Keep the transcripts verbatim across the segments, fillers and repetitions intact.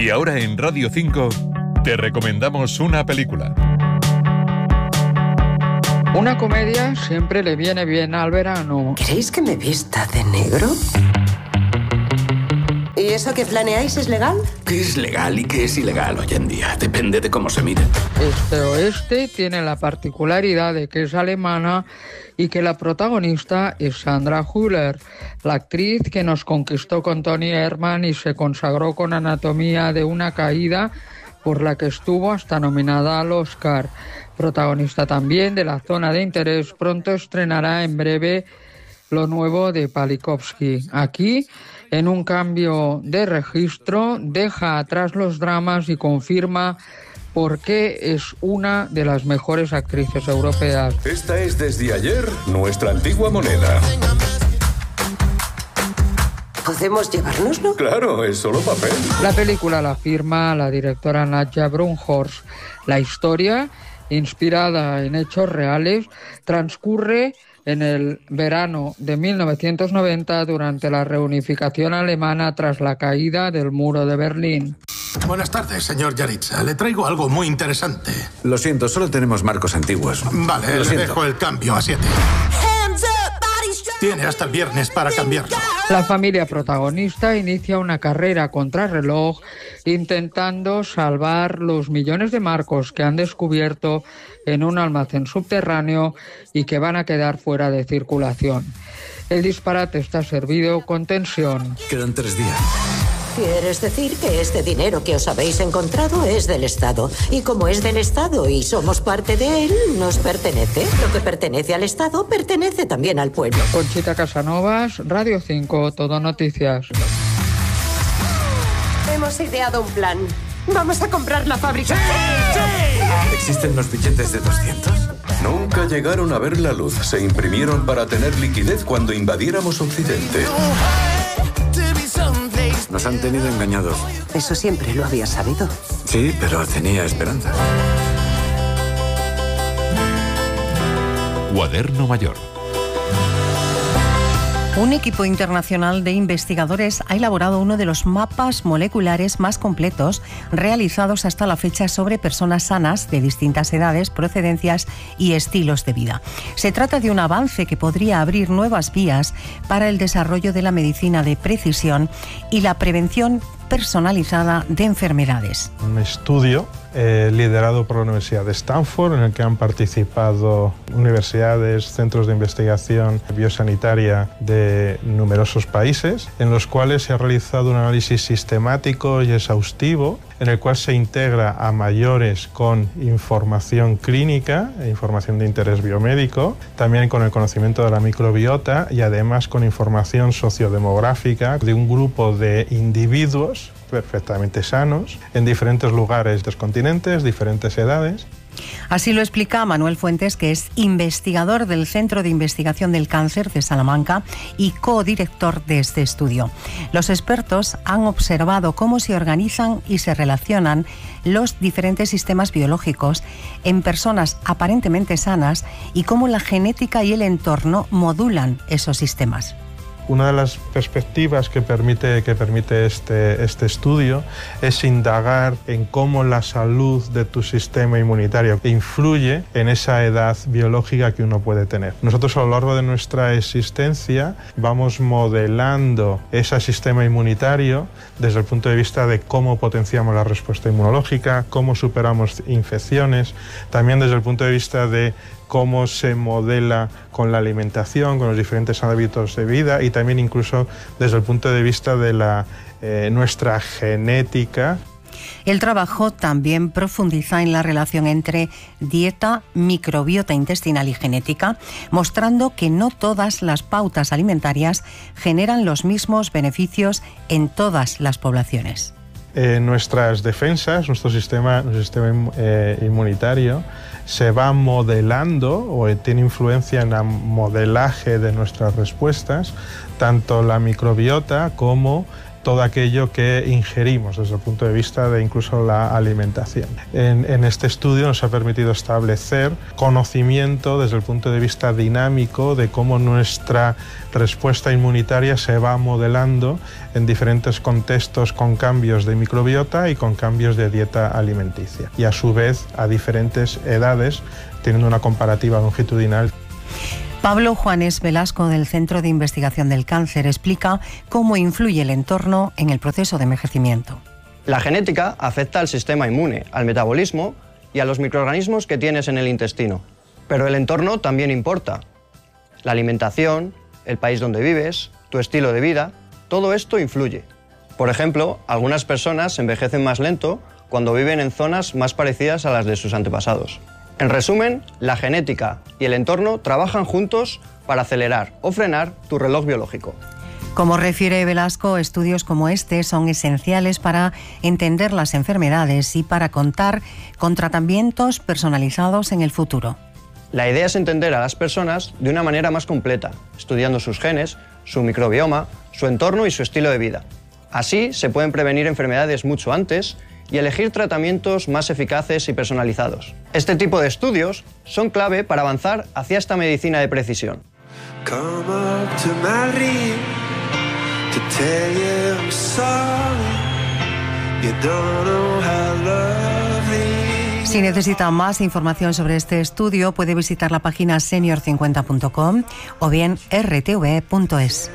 Y ahora en Radio cinco te recomendamos una película. Una comedia siempre le viene bien al verano. ¿Queréis que me vista de negro? ¿Y eso que planeáis es legal? ¿Qué es legal y qué es ilegal hoy en día? Depende de cómo se mire. Este oeste tiene la particularidad de que es alemana y que la protagonista es Sandra Hüller, la actriz que nos conquistó con Toni Erdmann y se consagró con Anatomía de una caída, por la que estuvo hasta nominada al Oscar. Protagonista también de La zona de interés, pronto estrenará en breve lo nuevo de Palikovsky. Aquí, en un cambio de registro, deja atrás los dramas y confirma por qué es una de las mejores actrices europeas. Esta es desde ayer nuestra antigua moneda. ¿Podemos llevárnoslo? Claro, es solo papel. La película la firma la directora Nadja Brunhorst. La historia, inspirada en hechos reales, transcurre en el verano de mil novecientos noventa durante la reunificación alemana tras la caída del muro de Berlín. Buenas tardes, señor Yaritza. Le traigo algo muy interesante. Lo siento, solo tenemos marcos antiguos. Vale, Lo le siento. dejo el cambio a siete. Tiene hasta el viernes para cambiarlo. La familia protagonista inicia una carrera contrarreloj intentando salvar los millones de marcos que han descubierto en un almacén subterráneo y que van a quedar fuera de circulación. El disparate está servido con tensión. Quedan tres días. ¿Quieres decir que este dinero que os habéis encontrado es del Estado? Y como es del Estado y somos parte de él, nos pertenece. Lo que pertenece al Estado pertenece también al pueblo. Conchita Casanovas, Radio cinco, Todo Noticias. Hemos ideado un plan. Vamos a comprar la fábrica. ¿Existen los billetes de doscientos? Nunca llegaron a ver la luz. Se imprimieron para tener liquidez cuando invadiéramos Occidente. Nos han tenido engañados. Eso siempre lo había sabido. Sí, pero tenía esperanza. Cuaderno Mayor. Un equipo internacional de investigadores ha elaborado uno de los mapas moleculares más completos realizados hasta la fecha sobre personas sanas de distintas edades, procedencias y estilos de vida. Se trata de un avance que podría abrir nuevas vías para el desarrollo de la medicina de precisión y la prevención personalizada de enfermedades. Un estudio eh, liderado por la Universidad de Stanford, en el que han participado universidades, centros de investigación biosanitaria de numerosos países, en los cuales se ha realizado un análisis sistemático y exhaustivo, en el cual se integra a mayores con información clínica e información de interés biomédico, también con el conocimiento de la microbiota y además con información sociodemográfica de un grupo de individuos perfectamente sanos en diferentes lugares de los continentes, diferentes edades. Así lo explica Manuel Fuentes, que es investigador del Centro de Investigación del Cáncer de Salamanca y codirector de este estudio. Los expertos han observado cómo se organizan y se relacionan los diferentes sistemas biológicos en personas aparentemente sanas y cómo la genética y el entorno modulan esos sistemas. Una de las perspectivas que permite, que permite este, este estudio es indagar en cómo la salud de tu sistema inmunitario influye en esa edad biológica que uno puede tener. Nosotros a lo largo de nuestra existencia vamos modelando ese sistema inmunitario desde el punto de vista de cómo potenciamos la respuesta inmunológica, cómo superamos infecciones, también desde el punto de vista de cómo se modela con la alimentación, con los diferentes hábitos de vida y también incluso desde el punto de vista de la, eh, nuestra genética. El trabajo también profundiza en la relación entre dieta, microbiota intestinal y genética, mostrando que no todas las pautas alimentarias generan los mismos beneficios en todas las poblaciones. Eh, nuestras defensas, nuestro sistema, nuestro sistema eh, inmunitario se va modelando o tiene influencia en el modelaje de nuestras respuestas, tanto la microbiota como todo aquello que ingerimos desde el punto de vista de incluso la alimentación. En, en este estudio nos ha permitido establecer conocimiento desde el punto de vista dinámico de cómo nuestra respuesta inmunitaria se va modelando en diferentes contextos con cambios de microbiota y con cambios de dieta alimenticia, y a su vez a diferentes edades, teniendo una comparativa longitudinal. Pablo Juanes Velasco, del Centro de Investigación del Cáncer, explica cómo influye el entorno en el proceso de envejecimiento. La genética afecta al sistema inmune, al metabolismo y a los microorganismos que tienes en el intestino. Pero el entorno también importa. La alimentación, el país donde vives, tu estilo de vida, todo esto influye. Por ejemplo, algunas personas envejecen más lento cuando viven en zonas más parecidas a las de sus antepasados. En resumen, la genética y el entorno trabajan juntos para acelerar o frenar tu reloj biológico. Como refiere Velasco, estudios como este son esenciales para entender las enfermedades y para contar con tratamientos personalizados en el futuro. La idea es entender a las personas de una manera más completa, estudiando sus genes, su microbioma, su entorno y su estilo de vida. Así se pueden prevenir enfermedades mucho antes y elegir tratamientos más eficaces y personalizados. Este tipo de estudios son clave para avanzar hacia esta medicina de precisión. Si necesita más información sobre este estudio, puede visitar la página senior cincuenta punto com o bien r t v punto es.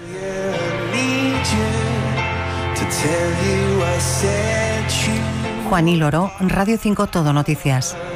Juan y Loro, Radio cinco Todo Noticias.